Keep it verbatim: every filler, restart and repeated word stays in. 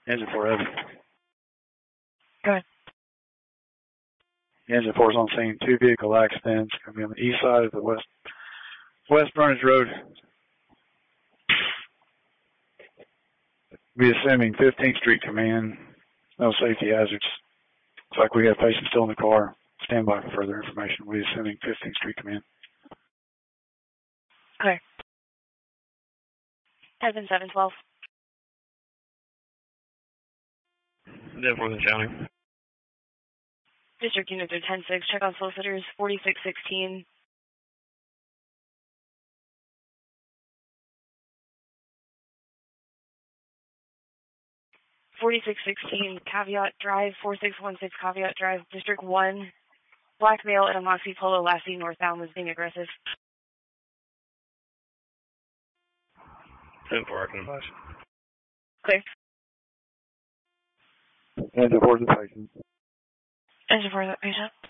Engine four heavy. Go ahead. Engine four is on scene. Two vehicle accidents. Going to be on the east side of the west West Burnage Road. Be assuming fifteenth Street Command. No safety hazards. Looks like we have patients still in the car. Stand by for further information. We're assuming fifteenth Street Command. Okay. Seven seven twelve. ten four County. District units are ten six. Check on solicitors forty-six sixteen. forty-six sixteen Caveat Drive, four six one six Caveat Drive, District one. Black male at a Moxie Polo Lassie northbound was being aggressive. ten four, I can advise. Clear. Engine four is the patient. Engine for the patient.